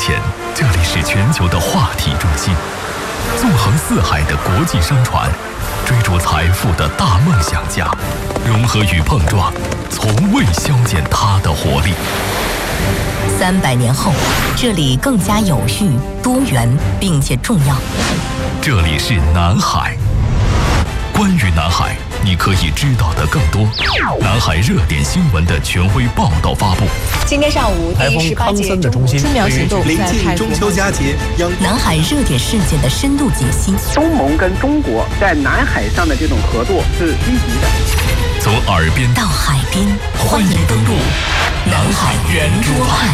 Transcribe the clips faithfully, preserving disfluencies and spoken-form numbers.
前，这里是全球的话题中心，纵横四海的国际商船，追逐财富的大梦想家，融合与碰撞，从未消减它的活力。 三百年后，这里更加有序、多元，并且重要。 这里是南海。关于南海，你可以知道的更多。南海热点新闻的权威报道发布。 今天上午，第十八届中春苗行动临近中秋佳节， 南海热点事件的深度解析。 东盟跟中国在南海上的这种合作是积极的。 从耳边到海边，欢迎登陆南海圆桌派。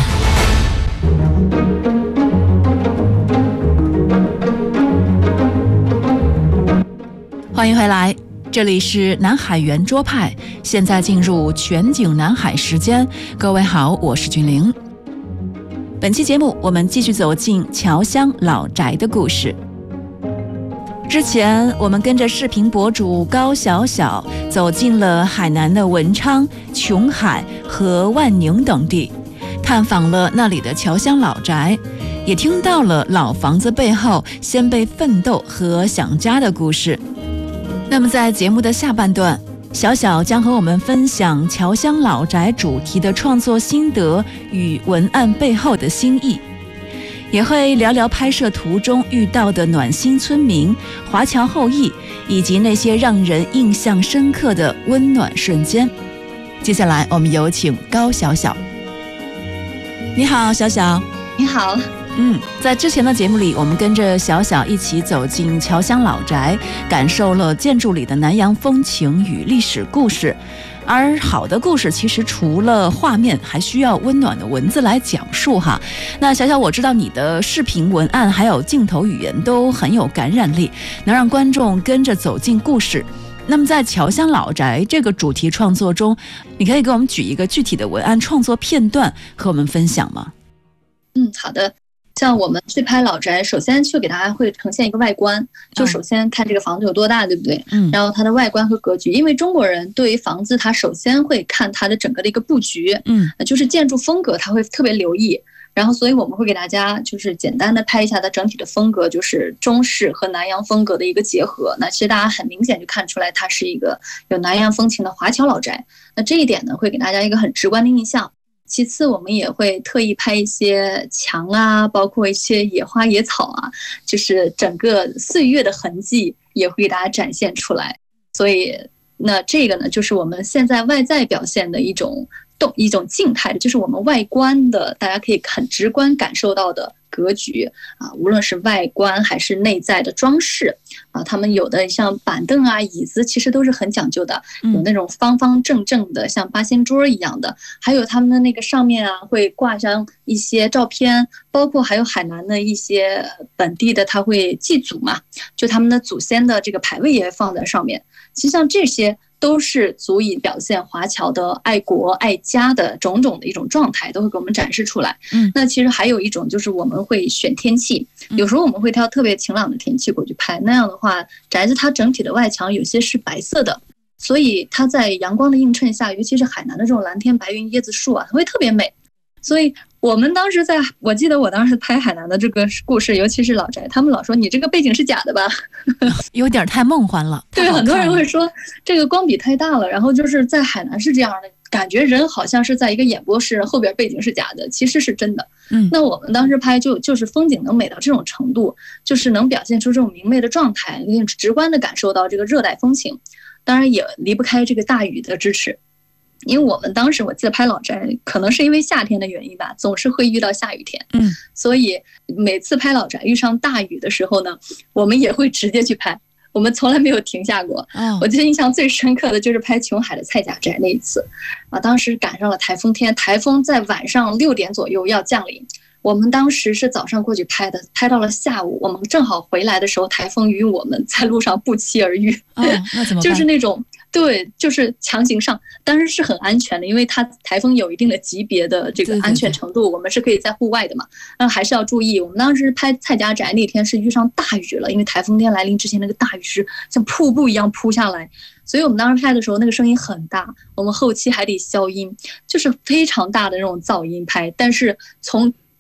欢迎回来，这里是南海圆桌派，现在进入全景南海时间。各位好，我是君玲。本期节目我们继续走进侨乡老宅的故事。之前我们跟着视频博主高小小走进了海南的文昌、琼海和万宁等地，探访了那里的侨乡老宅，也听到了老房子背后先辈奋斗和想家的故事。那么在节目的下半段，小小将和我们分享侨乡老宅主题的创作心得与文案背后的心意，也会聊聊拍摄途中遇到的暖心村民、华侨后裔，以及那些让人印象深刻的温暖瞬间。接下来我们有请高小小。你好，小小。 你好。 嗯，在之前的节目里，我们跟着小小一起走进侨乡老宅，感受了建筑里的南洋风情与历史故事。而好的故事其实除了画面，还需要温暖的文字来讲述哈。那小小，我知道你的视频文案还有镜头语言都很有感染力，能让观众跟着走进故事。那么在侨乡老宅这个主题创作中，你可以给我们举一个具体的文案创作片段和我们分享吗？ 嗯，好的。像我们去拍老宅，首先去给大家会呈现一个外观，就首先看这个房子有多大，对不对？嗯，然后它的外观和格局，因为中国人对于房子，他首先会看它的整个的一个布局，嗯，就是建筑风格，他会特别留意。然后，所以我们会给大家就是简单的拍一下它整体的风格，就是中式和南洋风格的一个结合。那其实大家很明显就看出来，它是一个有南洋风情的华侨老宅。那这一点呢，会给大家一个很直观的印象。其次，我们也会特意拍一些墙啊，包括一些野花野草啊，就是整个岁月的痕迹也会给大家展现出来。所以，那这个呢，就是我们现在外在表现的一种动一种静态的，就是我们外观的，大家可以很直观感受到的格局啊，无论是外观还是内在的装饰啊，他们有的像板凳啊、椅子，其实都是很讲究的，有那种方方正正的，像八仙桌一样的，还有他们的那个上面啊，会挂上一些照片，包括还有海南的一些本地的，他会祭祖嘛，就他们的祖先的这个牌位也放在上面。其实像这些都是足以表现华侨的爱国爱家的种种的一种状态，都会给我们展示出来。嗯，那其实还有一种就是我们会选天气，有时候我们会挑特别晴朗的天气过去拍，那样的话宅子它整体的外墙有些是白色的，所以它在阳光的映衬下，尤其是海南的这种蓝天白云椰子树啊，它会特别美。所以我们当时在，我记得我当时拍海南的这个故事，尤其是老宅，他们老说你这个背景是假的吧， 有点太梦幻了。 对，很多人会说这个光比太大了，然后就是在海南是这样的，感觉人好像是在一个演播室，后边背景是假的，其实是真的。嗯，那我们当时拍就就是风景能美到这种程度，就是能表现出这种明媚的状态，直观的感受到这个热带风情。当然也离不开这个大雨的支持。因为我们当时我记得拍老宅，可能是因为夏天的原因吧，总是会遇到下雨天，嗯，所以每次拍老宅遇上大雨的时候呢，我们也会直接去拍，我们从来没有停下过。哦，我记得印象最深刻的就是拍琼海的蔡家宅那一次，啊，当时赶上了台风天，台风在晚上六点左右要降临。我们当时是早上过去拍的，拍到了下午，我们正好回来的时候，台风与我们在路上不期而遇。 哦，那怎么办？ 就是那种对，就是强行上，当然是很安全的，因为它台风有一定的级别的这个安全程度，我们是可以在户外的嘛，但还是要注意。我们当时拍蔡家宅那天是遇上大雨了，因为台风天来临之前，那个大雨是像瀑布一样扑下来，所以我们当时拍的时候那个声音很大，我们后期还得消音，就是非常大的那种噪音拍，但是从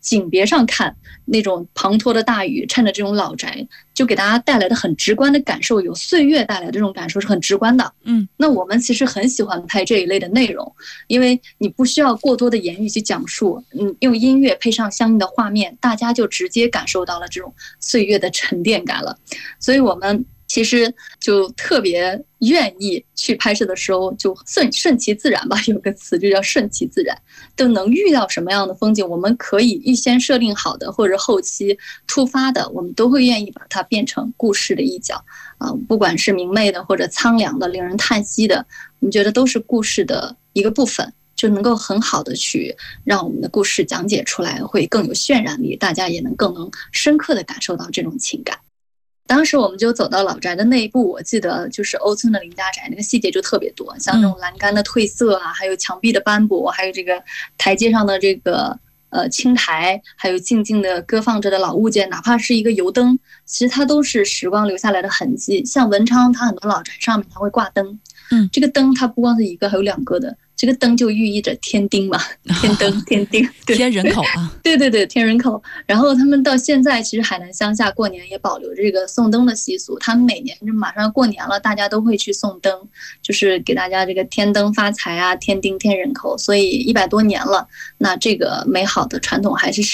景别上看，那种滂沱的大雨衬着这种老宅，就给大家带来的很直观的感受，有岁月带来的这种感受是很直观的。 嗯， 那我们其实很喜欢拍这一类的内容，因为你不需要过多的言语去讲述，嗯，用音乐配上相应的画面，大家就直接感受到了这种岁月的沉淀感了。所以我们其实就特别愿意去拍摄的时候就顺顺其自然吧，有个词就叫顺其自然，都能遇到什么样的风景，我们可以预先设定好的，或者后期突发的，我们都会愿意把它变成故事的一角啊、呃，不管是明媚的或者苍凉的、令人叹息的，我们觉得都是故事的一个部分，就能够很好的去让我们的故事讲解出来，会更有渲染力，大家也能更能深刻的感受到这种情感。当时我们就走到老宅的内部，我记得就是欧村的林家宅，那个细节就特别多，像这种栏杆的褪色啊，还有墙壁的斑驳，还有这个台阶上的这个呃青苔，还有静静的搁放着的老物件，哪怕是一个油灯，其实它都是时光留下来的痕迹。像文昌，它很多老宅上面它会挂灯，嗯，这个灯它不光是一个，还有两个的。这个灯就寓意着天丁嘛，天灯天丁， 添人口啊， 对对对，添人口。然后他们到现在，其实海南乡下过年也保留这个送灯的习俗，他们每年就马上过年了，大家都会去送灯，就是给大家这个添灯发财啊，添丁添人口。所以一百多年了，那这个美好的传统还是